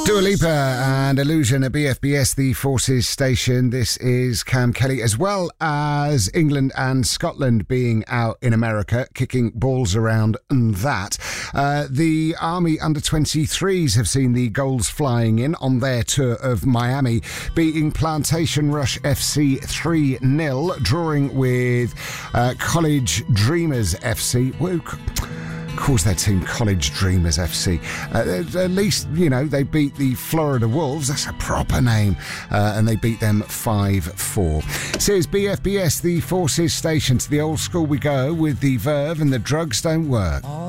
Dua Lipa and Illusion at BFBS, the Forces station. This is Cam Kelly, as well as England and Scotland being out in America, kicking balls around and that. The Army under-23s have seen the goals flying in on their tour of Miami, beating Plantation Rush FC 3-0, drawing with College Dreamers FC. Calls their team College Dreamers FC. At least, they beat the Florida Wolves. That's a proper name. And they beat them 5-4. So it's BFBS, the Forces station. To the old school we go with the verve and the drugs don't work.